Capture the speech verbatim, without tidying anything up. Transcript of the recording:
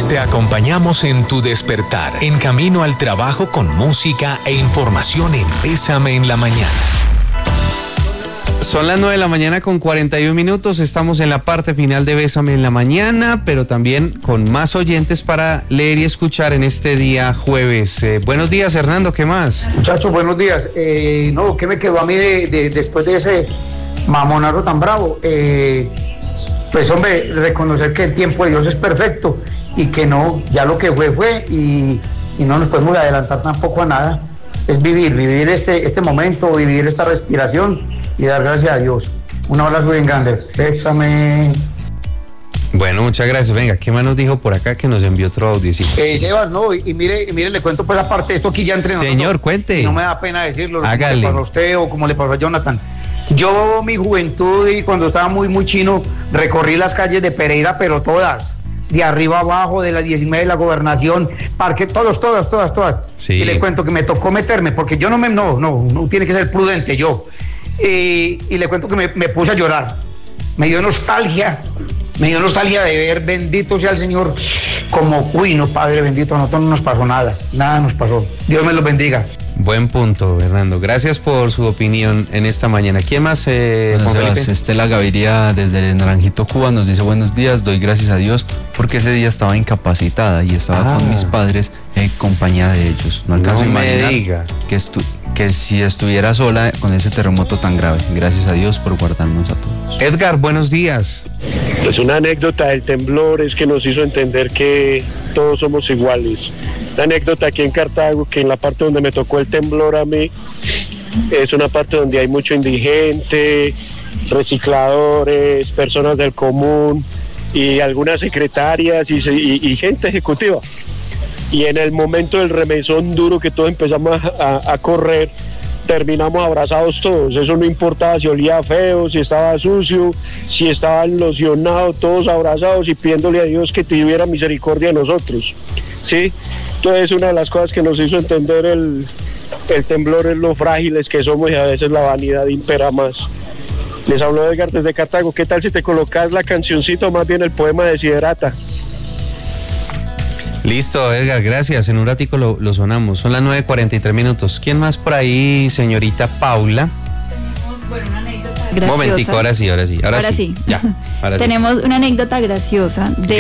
Te acompañamos en tu despertar, en camino al trabajo con música e información en Bésame en la Mañana. Son las nueve de la mañana con cuarenta y un minutos, estamos en la parte final de Bésame en la Mañana, pero también con más oyentes para leer y escuchar en este día jueves. Eh, buenos días, Hernando, ¿qué más? Muchachos, buenos días. Eh, no, ¿qué me quedó a mí de, de, después de ese mamonazo tan bravo? Eh, pues hombre, reconocer que el tiempo de Dios es perfecto y que no, ya lo que fue fue y, y no nos podemos adelantar tampoco a nada. Es vivir, vivir este, este momento, vivir esta respiración y dar gracias a Dios. Un abrazo bien grande. Bésame. Bueno, muchas gracias. Venga, ¿qué más nos dijo por acá que nos envió otro audio? Sí. Eh, Sebas, no, y, y mire, y mire, le cuento pues aparte de esto aquí ya entre nosotros. Señor, cuente. No me da pena decirlo. Hágale. Como le pasó a usted o como le pasó a Jonathan. Yo, mi juventud y cuando estaba muy, muy chino, recorrí las calles de Pereira, pero todas. De arriba abajo, de las diecinueve de la Gobernación, Parque, todos, todas, todas, todas. Sí. Y le cuento que me tocó meterme, porque yo no me, no, no, no tiene que ser prudente yo. Y, y le cuento que me, me puse a llorar. Me dio nostalgia, me dio nostalgia de ver, bendito sea el Señor, como, uy, no, Padre bendito, a nosotros no nos pasó nada, nada nos pasó. Dios me los bendiga. Buen punto, Hernando. Gracias por su opinión en esta mañana. ¿Quién más? Eh, bueno, Juan Sebas, Felipe? Estela Gaviria desde Naranjito, Cuba, nos dice buenos días, doy gracias a Dios porque ese día estaba incapacitada y estaba Ah. con mis padres en compañía de ellos. No alcanzo No a me imaginar diga. que, estu- que si estuviera sola con ese terremoto tan grave. Gracias a Dios por guardarnos a todos. Edgar, buenos días. Pues una anécdota del temblor es que nos hizo entender que todos somos iguales. La anécdota aquí en Cartago, que en la parte donde me tocó el temblor a mí, es una parte donde hay mucho indigente, recicladores, personas del común y algunas secretarias y, y, y gente ejecutiva. Y en el momento del remesón duro que todos empezamos a, a, a correr, terminamos abrazados todos. Eso no importaba si olía feo, si estaba sucio, si estaban locionados, todos abrazados y pidiéndole a Dios que tuviera misericordia de nosotros, ¿sí? Entonces una de las cosas que nos hizo entender el, el temblor es lo frágiles que somos y a veces la vanidad impera más. Les habló Edgar desde Cartago. ¿Qué tal si te colocas la cancioncita o más bien el poema de Desiderata? Listo, Edgar, gracias. En un ratico lo, lo sonamos. Son las nueve cuarenta y tres minutos. ¿Quién más por ahí, señorita Paula? Tenemos, bueno, una anécdota graciosa. Momentico, ahora sí, ahora sí. Ahora, Ahora sí. sí. Ya. Ahora sí. Tenemos una anécdota graciosa de